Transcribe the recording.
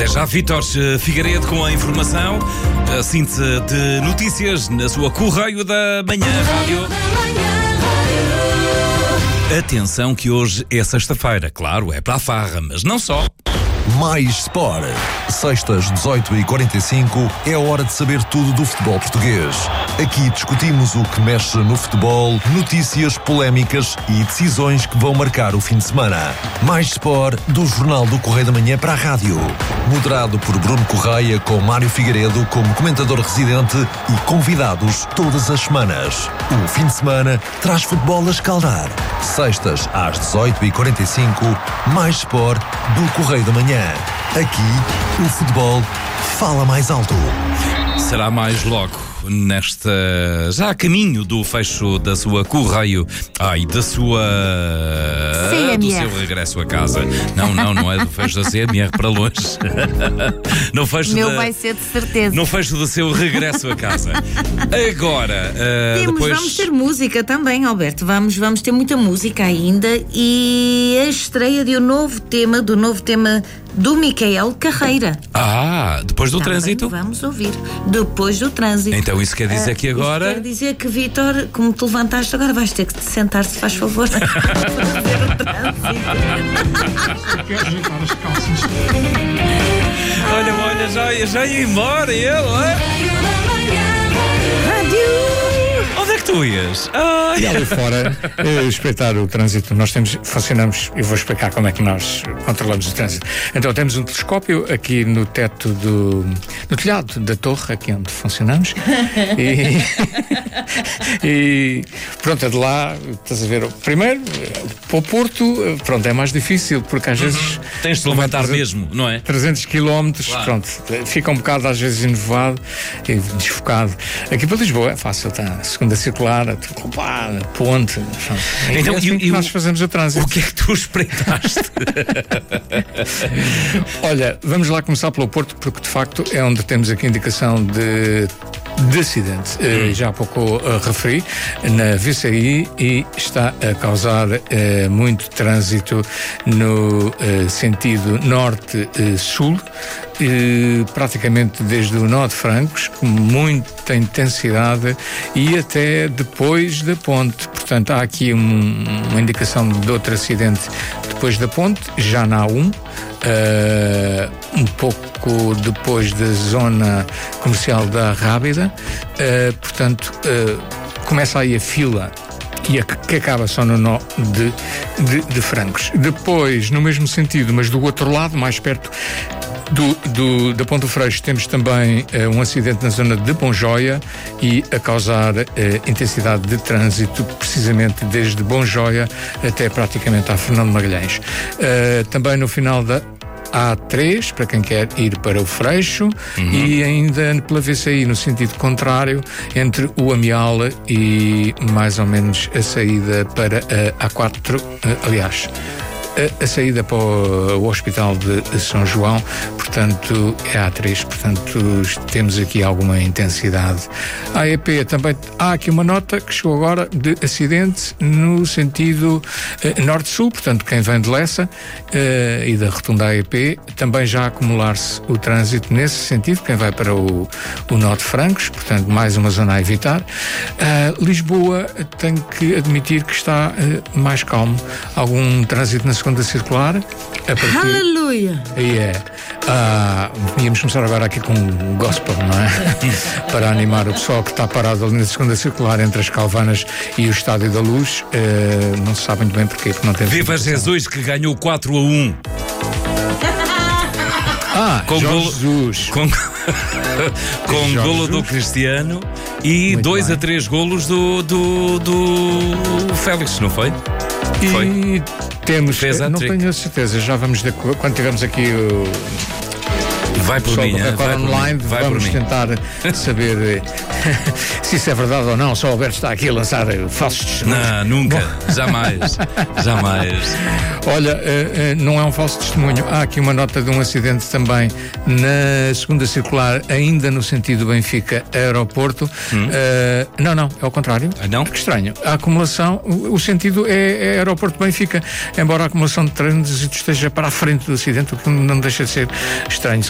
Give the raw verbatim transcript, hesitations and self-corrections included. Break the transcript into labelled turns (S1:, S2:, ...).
S1: Até já, Vítor Figueiredo com a informação, a síntese de notícias na sua Correio da Manhã Rádio. Atenção que hoje é sexta-feira, claro, é para a farra, mas não só.
S2: Mais Sport. Sextas, dezoito e quarenta e cinco, é a hora de saber tudo do futebol português. Aqui discutimos o que mexe no futebol, notícias, polémicas e decisões que vão marcar o fim de semana. Mais Sport, do Jornal do Correio da Manhã para a rádio. Moderado por Bruno Correia, com Mário Figueiredo como comentador residente e convidados todas as semanas. O fim de semana traz futebol a escaldar. Sextas, às dezoito e quarenta e cinco, Mais Sport, do Correio da Manhã. Aqui, o futebol fala mais alto.
S1: Será mais logo nesta... já a caminho do fecho da sua Correio. Ai, da sua...
S3: C M R.
S1: do seu regresso a casa. Não, não, não é do fecho da C M R, para longe. No fecho
S3: Meu
S1: da...
S3: vai ser de certeza.
S1: No fecho do seu regresso a casa. Agora, uh,
S3: Temos,
S1: depois...
S3: vamos ter música também, Alberto. Vamos, vamos ter muita música ainda. E a estreia de um novo tema, do novo tema do Micael Carreira.
S1: Ah, depois do
S3: Também
S1: trânsito?
S3: Vamos ouvir. Depois do trânsito.
S1: Então isso quer dizer
S3: Ah,
S1: que
S3: isto
S1: agora...
S3: quer dizer que, Vítor, como te levantaste agora, vais ter que te sentar, se faz favor. Fazer o trânsito.
S4: Quer ajeitar as calças.
S1: Olha, olha, já, já ia embora ele, é? Onde é que tu ias? Ai.
S4: E ali fora, eh, espreitar o trânsito. Nós temos, funcionamos, e vou explicar como é que nós controlamos o trânsito. Então, temos um telescópio aqui no teto do... no telhado da torre, aqui onde funcionamos. E, e pronto, é de lá, estás a ver, primeiro, para o Porto, pronto, é mais difícil, porque às vezes...
S1: Tens de levantar mesmo, não é?
S4: trezentos quilómetros,
S1: Claro.
S4: pronto, fica um bocado às vezes enevoado e desfocado. Aqui para Lisboa é fácil, está a segunda circular, a opa, a ponte. Pronto.
S1: Então,
S4: é assim
S1: e-
S4: que
S1: e
S4: nós
S1: o-
S4: fazemos o trânsito.
S1: O que é que tu espreitaste?
S4: Olha, vamos lá começar pelo Porto, porque de facto é onde temos aqui indicação de, de acidente. Uh, já há pouco uh, referi, na V C I, e está a causar uh, muito trânsito no uh, sentido norte-sul, uh, praticamente desde o nó de Francos, com muita intensidade, e até depois da ponte. Portanto, há aqui um, uma indicação de outro acidente depois da ponte, já na A um, uh, um pouco depois da zona comercial da Rábida, uh, portanto, uh, começa aí a fila e a, que acaba só no nó de, de, de Francos. Depois, no mesmo sentido, mas do outro lado, mais perto Do, do, da Ponte do Freixo, temos também uh, um acidente na zona de Bonjoia e a causar uh, intensidade de trânsito, precisamente desde Bonjoia até praticamente à Fernando Magalhães. Uh, também no final da A três, para quem quer ir para o Freixo, uhum. E ainda pela V C I, no sentido contrário, entre o Amial e mais ou menos a saída para a A quatro, uh, aliás, A, a saída para o, o Hospital de São João, portanto, é A três, portanto, temos aqui alguma intensidade. A E P também, há aqui uma nota que chegou agora de acidente no sentido eh, norte-sul, portanto, quem vem de Lessa eh, e da rotunda A E P, também já a acumular-se o trânsito nesse sentido, quem vai para o, o nó de Francos, portanto, mais uma zona a evitar. Uh, Lisboa, tenho que admitir que está uh, mais calmo, algum trânsito na segunda circular. A partir...
S3: Aleluia!
S4: Aí é. Ah, íamos começar agora aqui com um gospel, não é? Para animar o pessoal que está parado ali na segunda circular entre as Calvanas e o Estádio da Luz. Uh, não se sabe muito bem porquê, porque não tem.
S1: Viva Jesus, que ganhou quatro a um.
S4: Ah,
S1: Com
S4: Jorge
S1: golo-
S4: Jesus.
S1: Com, com
S4: Jorge
S1: golo do
S4: Jesus.
S1: Cristiano e
S4: Muito
S1: dois
S4: bem.
S1: a três golos do, do, do Félix, não foi? Foi.
S4: E temos,
S1: Fez
S4: não
S1: hat-trick.
S4: tenho a certeza, já vamos, de, quando tivermos aqui o
S1: Vai por
S4: pessoal
S1: mim,
S4: do
S1: hein?
S4: Record
S1: vai por
S4: Online,
S1: mim, vai por
S4: vamos
S1: mim.
S4: tentar saber eh, se isso é verdade ou não. Só o Alberto está aqui a lançar eh, falsos testemunhos.
S1: Não, nunca, jamais, jamais.
S4: Olha, eh, eh, não é um falso testemunho. Há aqui uma nota de um acidente também na segunda circular, ainda no sentido Benfica-Aeroporto.
S1: Hum.
S4: Eh, não, não, é ao contrário.
S1: Ah, não?
S4: Que estranho. A acumulação, o, o sentido é, é Aeroporto-Benfica, embora a acumulação de trânsito esteja para a frente do acidente, o que não deixa de ser estranho.